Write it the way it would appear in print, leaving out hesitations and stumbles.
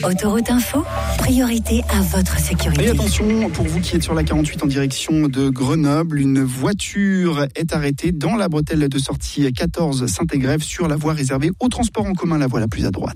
Autoroute Info, priorité à votre sécurité. Et attention, pour vous qui êtes sur la 48 en direction de Grenoble, une voiture est arrêtée dans la bretelle de sortie 14 Saint-Égrève sur la voie réservée au transport en commun, la voie la plus à droite.